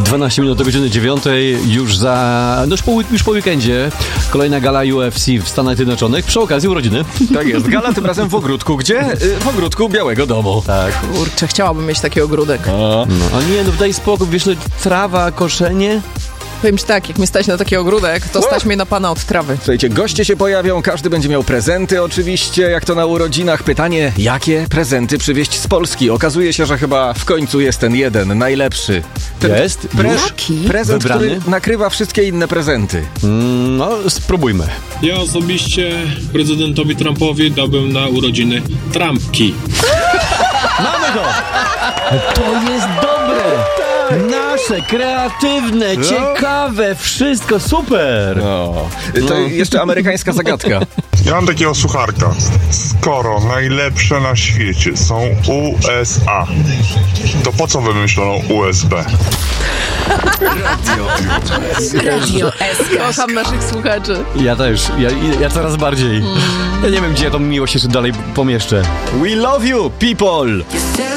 12 minut do godziny 9, już po weekendzie kolejna gala UFC w Stanach Zjednoczonych przy okazji urodziny. Tak jest, gala tym razem w ogródku. Gdzie? W ogródku Białego Domu. Tak. Kurczę, chciałabym mieć taki ogródek. A nie, no daj spokój, wiesz, trawa, koszenie. Powiem ci tak, jak mnie stać na taki ogródek, to stać mnie na pana od trawy. Słuchajcie, goście się pojawią, każdy będzie miał prezenty oczywiście, jak to na urodzinach. Pytanie, jakie prezenty przywieźć z Polski? Okazuje się, że chyba w końcu jest ten jeden, najlepszy. Jest? Prezent, Wybrany? który nakrywa wszystkie inne prezenty. No, spróbujmy. Ja osobiście prezydentowi Trumpowi dałbym na urodziny trampki. Mamy to! To jest dobre! Nasze, kreatywne, ciekawe, wszystko super! To jeszcze amerykańska zagadka. Ja mam takiego sucharka. Skoro najlepsze na świecie są USA, to po co wymyślono USB? Radio SK. Kocham naszych słuchaczy. Ja też, ja coraz bardziej. Ja nie wiem, gdzie ja tą miłość jeszcze dalej pomieszczę. We love you, people!